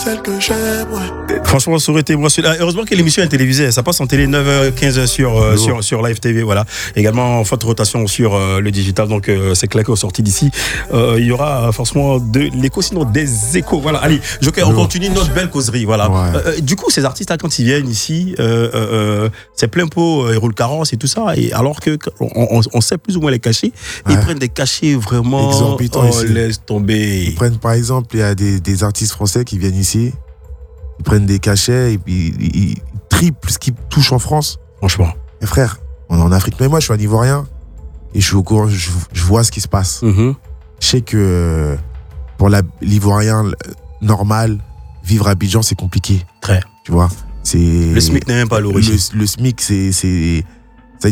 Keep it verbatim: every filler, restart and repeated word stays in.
celle que j'aime, ouais. Franchement, ça aurait été moi celui-là. Heureusement que l'émission est télévisée. Ça passe en télé neuf heures quinze sur, euh, sur, sur Live T V. Voilà. Également, en forte rotation sur euh, le digital. Donc, euh, c'est clair qu'au sorti d'ici, euh, il y aura euh, forcément de l'écho, sinon des échos. Voilà. Allez, Joker, on continue notre belle causerie. Voilà. Ouais. Euh, du coup, ces artistes-là, quand ils viennent ici, euh, euh, c'est plein pot, euh, ils roulent carrosse et tout ça. Et alors que on, on, on sait plus ou moins les cachets, Ouais. ils prennent des cachets vraiment. Exorbitants Oh, ici. laisse tomber. Ils prennent, par exemple, il y a des, des artistes français qui viennent ici, ils prennent des cachets et puis ils, ils triplent ce qu'ils touchent en France. Franchement. Et frère, on est en Afrique. Mais moi, je suis un Ivoirien et je suis au courant, je, je vois ce qui se passe. Mm-hmm. Je sais que pour la- l'Ivoirien normal, vivre à Abidjan, c'est compliqué. Très. Tu vois, c'est Le SMIC n'est même pas à le, l'origine. le SMIC, c'est c'est